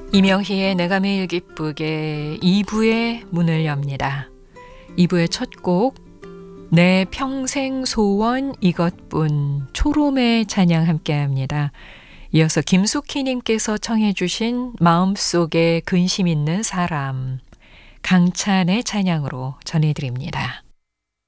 이명희의 내가 매일 기쁘게 2부의 문을 엽니다. 2부의 첫 곡, 내 평생 소원 이것뿐 초롬의 찬양 함께합니다. 이어서 김숙희님께서 청해 주신 마음속에 근심 있는 사람, 강찬의 찬양으로 전해드립니다.